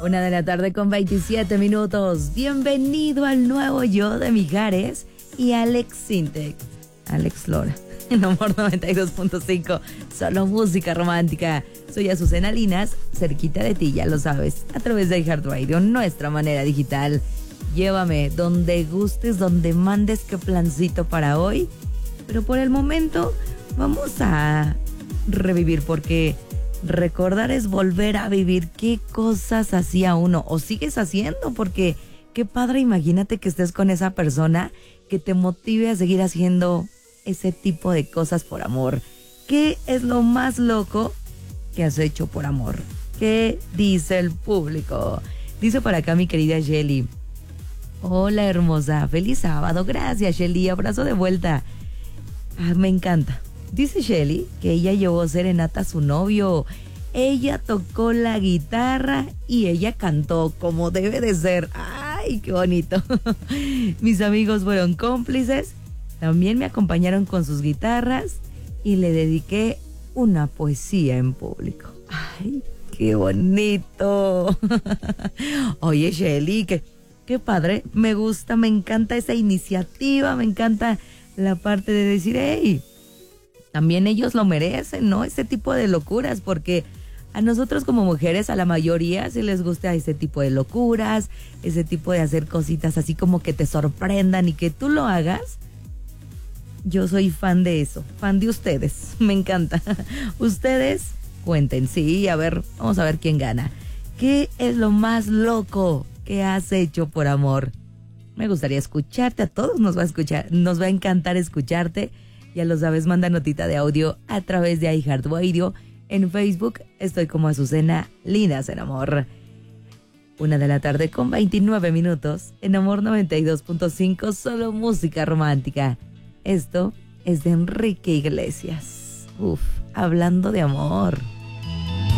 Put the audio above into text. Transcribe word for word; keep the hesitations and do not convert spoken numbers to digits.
Una de la tarde con veintisiete minutos. Bienvenido al nuevo yo de Mijares y Alex Sintek. Alex Lora. En Amor noventa y dos punto cinco. Solo música romántica. Soy Azucena Linas, cerquita de ti, ya lo sabes. A través de iHeartRadio, nuestra manera digital. Llévame donde gustes, donde mandes, qué plancito para hoy. Pero por el momento vamos a revivir, porque recordar es volver a vivir. ¿Qué cosas hacía uno? O sigues haciendo, porque qué padre, imagínate que estés con esa persona que te motive a seguir haciendo ese tipo de cosas por amor. ¿Qué es lo más loco que has hecho por amor? ¿Qué dice el público? Dice por acá mi querida Shelly. Hola hermosa, feliz sábado. Gracias Shelly, abrazo de vuelta. Ah, me encanta. Dice Shelly que ella llevó serenata a su novio. Ella tocó la guitarra y ella cantó como debe de ser. ¡Ay, qué bonito! Mis amigos fueron cómplices. También me acompañaron con sus guitarras y le dediqué una poesía en público. ¡Ay, qué bonito! Oye, Shelly, qué, qué padre. Me gusta, me encanta esa iniciativa. Me encanta la parte de decir, hey, también ellos lo merecen, ¿no? Ese tipo de locuras, porque a nosotros como mujeres, a la mayoría, sí les gusta ese tipo de locuras, ese tipo de hacer cositas así como que te sorprendan y que tú lo hagas. Yo soy fan de eso, fan de ustedes, me encanta. Ustedes cuenten, sí, a ver, vamos a ver quién gana. ¿Qué es lo más loco que has hecho por amor? Me gustaría escucharte, a todos nos va a escuchar, nos va a encantar escucharte. Ya lo sabes, manda notita de audio a través de iHeartRadio. En Facebook estoy como Azucena Linas en Amor. Una de la tarde con veintinueve minutos en Amor noventa y dos punto cinco, solo música romántica. Esto es de Enrique Iglesias. Uf, hablando de amor.